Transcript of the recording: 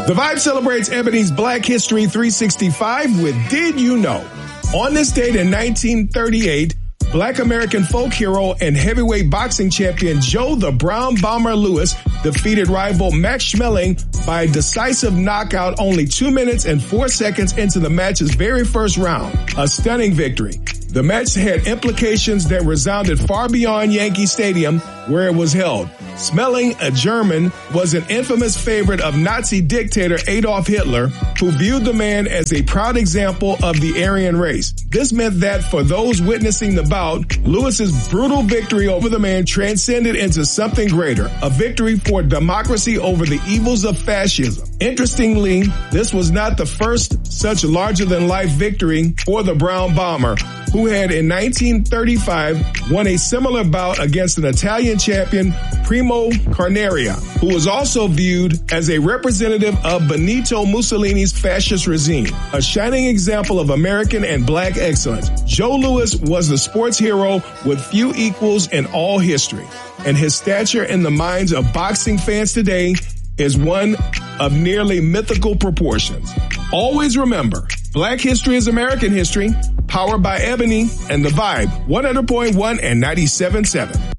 The Vibe celebrates Ebony's Black History 365 with Did You Know? On this date in 1938, Black American folk hero and heavyweight boxing champion Joe the Brown Bomber Louis defeated rival Max Schmeling by a decisive knockout only 2 minutes and 4 seconds into the match's very first round. A stunning victory. The match had implications that resounded far beyond Yankee Stadium, where it was held. Schmeling, a German, was an infamous favorite of Nazi dictator Adolf Hitler, who viewed the man as a proud example of the Aryan race. This meant that for those witnessing the bout, Lewis's brutal victory over the man transcended into something greater, a victory for democracy over the evils of fascism. Interestingly, this was not the first such larger-than-life victory for the Brown Bomber, who had in 1935 won a similar bout against an Italian champion, Primo Carnera, who was also viewed as a representative of Benito Mussolini's fascist regime, a shining example of American and Black excellence. Joe Louis was the sports hero with few equals in all history, and his stature in the minds of boxing fans today is one of nearly mythical proportions. Always remember, Black history is American history, powered by Ebony and The Vibe, 100.1 and 97.7.